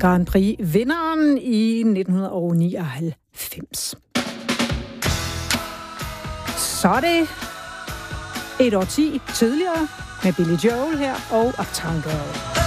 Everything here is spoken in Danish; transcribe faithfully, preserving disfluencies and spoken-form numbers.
Grand Prix-vinderen i nitten nioghalvfems. Så er det et årti tidligere med Billy Joel her og Uptown Girl.